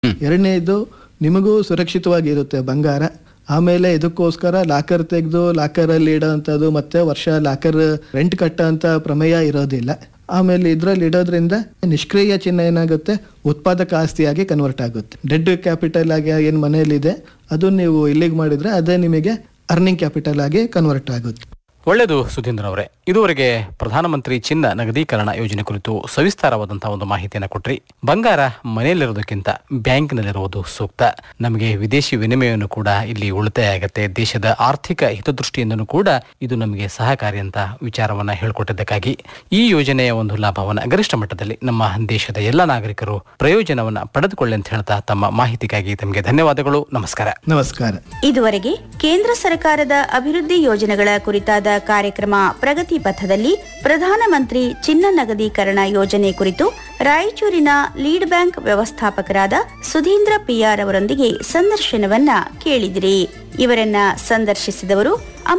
ಎರಡನೇದು ನಿಮಗೂ ಸುರಕ್ಷಿತವಾಗಿರುತ್ತೆ ಬಂಗಾರ. ಆಮೇಲೆ ಇದಕ್ಕೋಸ್ಕರ ಲಾಕರ್ ತೆಗೆದು ಲಾಕರಲ್ಲಿ ಇಡೋಂಥದ್ದು ಮತ್ತೆ ವರ್ಷ ಲಾಕರ್ ರೆಂಟ್ ಕಟ್ಟೋಂಥ ಪ್ರಮೇಯ ಇರೋದಿಲ್ಲ. ಆಮೇಲೆ ಇದರಲ್ಲಿ ಇಡೋದ್ರಿಂದ ನಿಷ್ಕ್ರಿಯ ಚಿನ್ನ ಏನಾಗುತ್ತೆ, ಉತ್ಪಾದಕ ಆಸ್ತಿಯಾಗಿ ಕನ್ವರ್ಟ್ ಆಗುತ್ತೆ. ಡೆಡ್ ಕ್ಯಾಪಿಟಲ್ ಆಗಿ ಏನು ಮನೆಯಲ್ಲಿದೆ ಅದು ನೀವು ಇಲ್ಲಿಗೆ ಮಾಡಿದ್ರೆ ಅದೇ ನಿಮಗೆ ಅರ್ನಿಂಗ್ ಕ್ಯಾಪಿಟಲ್ ಆಗಿ ಕನ್ವರ್ಟ್ ಆಗುತ್ತೆ. ಒಳ್ಳೆಯದು ಸುಧೀಂದ್ರ ಅವರೇ, ಇದುವರೆಗೆ ಪ್ರಧಾನಮಂತ್ರಿ ಚಿನ್ನ ನಗದೀಕರಣ ಯೋಜನೆ ಕುರಿತು ಸವಿಸ್ತಾರವಾದಂತಹ ಒಂದು ಮಾಹಿತಿಯನ್ನು ಕೊಟ್ರಿ. ಬಂಗಾರ ಮನೆಯಲ್ಲಿರೋದಕ್ಕಿಂತ ಬ್ಯಾಂಕ್ನಲ್ಲಿರುವುದು ಸೂಕ್ತ. ನಮಗೆ ವಿದೇಶಿ ವಿನಿಮಯವನ್ನು ಕೂಡ ಇಲ್ಲಿ ಉಳಿತಾಯ ಆಗುತ್ತೆ. ದೇಶದ ಆರ್ಥಿಕ ಹಿತದೃಷ್ಟಿಯಿಂದನೂ ಕೂಡ ಇದು ನಮಗೆ ಸಹಕಾರಿ ಅಂತ ವಿಚಾರವನ್ನ ಹೇಳ್ಕೊಟ್ಟಿದ್ದಕ್ಕಾಗಿ ಈ ಯೋಜನೆಯ ಒಂದು ಲಾಭವನ್ನ ಗರಿಷ್ಠ ಮಟ್ಟದಲ್ಲಿ ನಮ್ಮ ದೇಶದ ಎಲ್ಲ ನಾಗರಿಕರು ಪ್ರಯೋಜನವನ್ನ ಪಡೆದುಕೊಳ್ಳಿ ಅಂತ ಹೇಳ್ತಾ ತಮ್ಮ ಮಾಹಿತಿಗಾಗಿ ತಮಗೆ ಧನ್ಯವಾದಗಳು. ನಮಸ್ಕಾರ. ನಮಸ್ಕಾರ. ಇದುವರೆಗೆ ಕೇಂದ್ರ ಸರ್ಕಾರದ ಅಭಿವೃದ್ಧಿ ಯೋಜನೆಗಳ ಕುರಿತಾದ ಕಾರ್ಯಕ್ರಮ ಪ್ರಗತಿ ಪಥದಲ್ಲಿ ಪ್ರಧಾನಮಂತ್ರಿ ಚಿನ್ನ ನಗದೀಕರಣ ಯೋಜನೆ ಕುರಿತು ರಾಯಚೂರಿನ ಲೀಡ್ ಬ್ಯಾಂಕ್ ವ್ಯವಸ್ಥಾಪಕರಾದ ಸುಧೀಂದ್ರ ಪಿಆರ್ ಅವರೊಂದಿಗೆ ಸಂದರ್ಶನವನ್ನ ಕೇಳಿದಿರಿ. ಇವರನ್ನ ಸಂದರ್ಶಿಸಿದವರು